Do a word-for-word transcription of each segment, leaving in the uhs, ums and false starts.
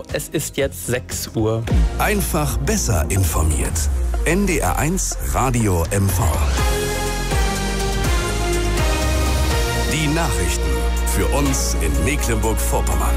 M V. Es ist jetzt sechs Uhr. Einfach besser informiert. N D R eins Radio M V. Die Nachrichten für uns in Mecklenburg-Vorpommern.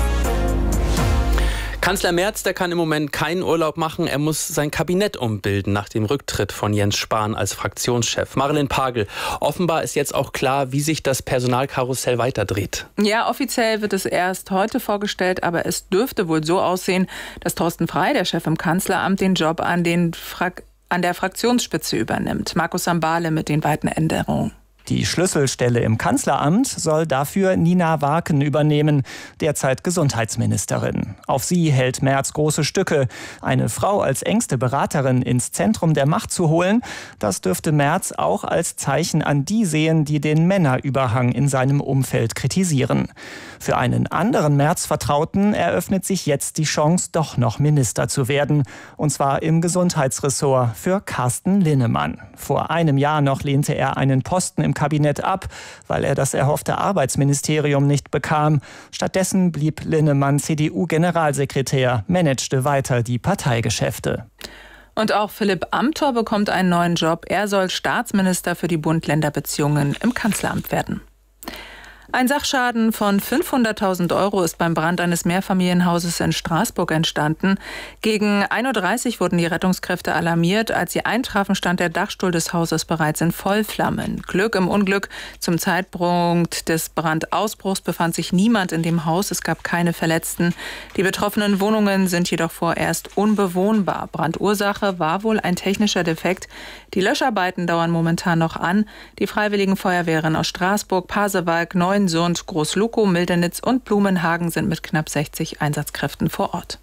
Kanzler Merz, der kann im Moment keinen Urlaub machen. Er muss sein Kabinett umbilden nach dem Rücktritt von Jens Spahn als Fraktionschef. Marilyn Pagel, offenbar ist jetzt auch klar, wie sich das Personalkarussell weiterdreht. Ja, offiziell wird es erst heute vorgestellt, aber es dürfte wohl so aussehen, dass Thorsten Frey, der Chef im Kanzleramt, den Job an, den Frak- an der Fraktionsspitze übernimmt. Markus Sambale mit den weiten Änderungen. Die Schlüsselstelle im Kanzleramt soll dafür Nina Waken übernehmen, derzeit Gesundheitsministerin. Auf sie hält Merz große Stücke. Eine Frau als engste Beraterin ins Zentrum der Macht zu holen, das dürfte Merz auch als Zeichen an die sehen, die den Männerüberhang in seinem Umfeld kritisieren. Für einen anderen Merz-Vertrauten eröffnet sich jetzt die Chance, doch noch Minister zu werden. Und zwar im Gesundheitsressort für Carsten Linnemann. Vor einem Jahr noch lehnte er einen Posten im Kabinett ab, weil er das erhoffte Arbeitsministerium nicht bekam. Stattdessen blieb Linnemann C D U-Generalsekretär, managte weiter die Parteigeschäfte. Und auch Philipp Amthor bekommt einen neuen Job. Er soll Staatsminister für die Bund-Länder-Beziehungen im Kanzleramt werden. Ein Sachschaden von fünfhunderttausend Euro ist beim Brand eines Mehrfamilienhauses in Straßburg entstanden. Gegen ein Uhr dreißig wurden die Rettungskräfte alarmiert. Als sie eintrafen, stand der Dachstuhl des Hauses bereits in Vollflammen. Glück im Unglück. Zum Zeitpunkt des Brandausbruchs befand sich niemand in dem Haus. Es gab keine Verletzten. Die betroffenen Wohnungen sind jedoch vorerst unbewohnbar. Brandursache war wohl ein technischer Defekt. Die Löscharbeiten dauern momentan noch an. Die Freiwilligen Feuerwehren aus Straßburg, Pasewalk, Neuensund, Großlukow, Mildenitz und Blumenhagen sind mit knapp sechzig Einsatzkräften vor Ort.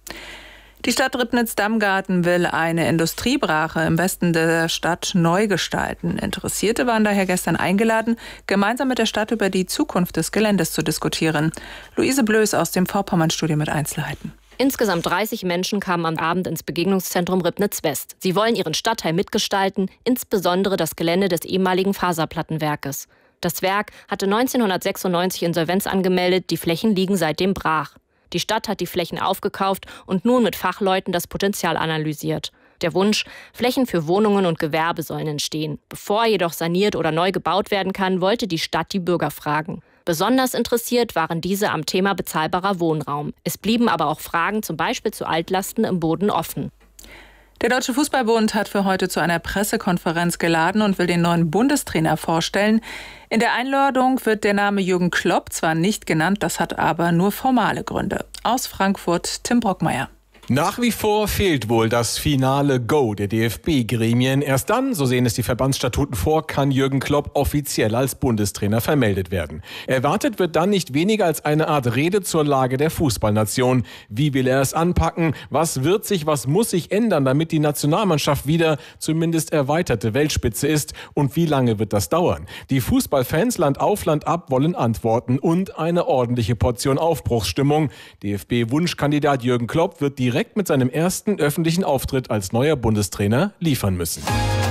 Die Stadt Ribnitz-Damgarten will eine Industriebrache im Westen der Stadt neu gestalten. Interessierte waren daher gestern eingeladen, gemeinsam mit der Stadt über die Zukunft des Geländes zu diskutieren. Luise Blöß aus dem Vorpommern-Studio mit Einzelheiten. Insgesamt dreißig Menschen kamen am Abend ins Begegnungszentrum Ribnitz-West. Sie wollen ihren Stadtteil mitgestalten, insbesondere das Gelände des ehemaligen Faserplattenwerkes. Das Werk hatte neunzehnhundertsechsundneunzig Insolvenz angemeldet, die Flächen liegen seitdem brach. Die Stadt hat die Flächen aufgekauft und nun mit Fachleuten das Potenzial analysiert. Der Wunsch, Flächen für Wohnungen und Gewerbe sollen entstehen. Bevor jedoch saniert oder neu gebaut werden kann, wollte die Stadt die Bürger fragen. Besonders interessiert waren diese am Thema bezahlbarer Wohnraum. Es blieben aber auch Fragen zum Beispiel zu Altlasten im Boden offen. Der Deutsche Fußballbund hat für heute zu einer Pressekonferenz geladen und will den neuen Bundestrainer vorstellen. In der Einladung wird der Name Jürgen Klopp zwar nicht genannt, das hat aber nur formale Gründe. Aus Frankfurt, Tim Brockmeier. Nach wie vor fehlt wohl das finale Go der D F B-Gremien. Erst dann, so sehen es die Verbandsstatuten vor, kann Jürgen Klopp offiziell als Bundestrainer vermeldet werden. Erwartet wird dann nicht weniger als eine Art Rede zur Lage der Fußballnation. Wie will er es anpacken? Was wird sich, was muss sich ändern, damit die Nationalmannschaft wieder zumindest erweiterte Weltspitze ist? Und wie lange wird das dauern? Die Fußballfans Land auf, Land ab wollen Antworten und eine ordentliche Portion Aufbruchsstimmung. D F B-Wunschkandidat Jürgen Klopp wird die direkt mit seinem ersten öffentlichen Auftritt als neuer Bundestrainer liefern müssen.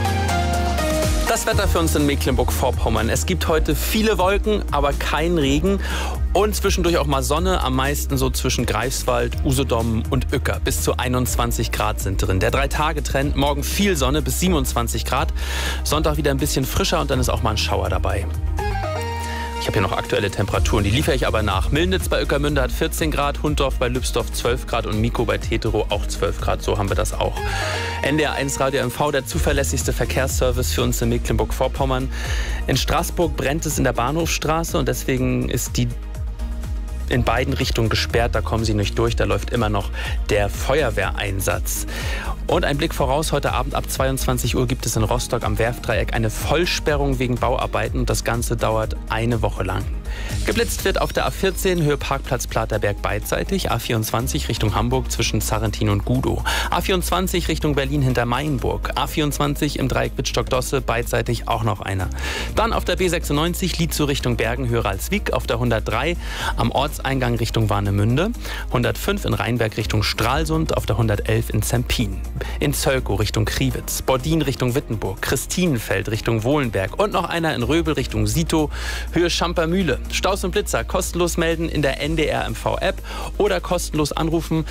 Das Wetter für uns in Mecklenburg-Vorpommern. Es gibt heute viele Wolken, aber kein Regen. Und zwischendurch auch mal Sonne, am meisten so zwischen Greifswald, Usedom und Uecker. Bis zu einundzwanzig Grad sind drin. Der Drei-Tage-Trend, morgen viel Sonne bis siebenundzwanzig Grad. Sonntag wieder ein bisschen frischer und dann ist auch mal ein Schauer dabei. Ich habe hier noch aktuelle Temperaturen, die liefere ich aber nach. Milnitz bei Ueckermünde hat vierzehn Grad, Hundorf bei Lübsdorf zwölf Grad und Miko bei Tetero auch zwölf Grad. So haben wir das auch. N D R eins Radio M V, der zuverlässigste Verkehrsservice für uns in Mecklenburg-Vorpommern. In Straßburg brennt es in der Bahnhofstraße und deswegen ist die in beiden Richtungen gesperrt, da kommen Sie nicht durch, da läuft immer noch der Feuerwehreinsatz. Und ein Blick voraus, heute Abend ab zweiundzwanzig Uhr gibt es in Rostock am Werftdreieck eine Vollsperrung wegen Bauarbeiten und das Ganze dauert eine Woche lang. Geblitzt wird auf der A vierzehn, Höhe Parkplatz Platerberg beidseitig, A vierundzwanzig Richtung Hamburg zwischen Zarrentin und Gudow, A vierundzwanzig Richtung Berlin hinter Mainburg, A vierundzwanzig im Dreieck Wittstock-Dosse beidseitig auch noch einer. Dann auf der B sechsundneunzig Lietzow Richtung Bergen, höher als Wieg, auf der hundertdrei am Ortseingang Richtung Warnemünde, hundertfünf in Rheinberg Richtung Stralsund, auf der hundertelf in Zempin, in Zölkow Richtung Kriwitz, Bordin Richtung Wittenburg, Christinenfeld Richtung Wohlenberg und noch einer in Röbel Richtung Sito, Höhe Schampermühle. Staus und Blitzer kostenlos melden in der N D R M V App oder kostenlos anrufen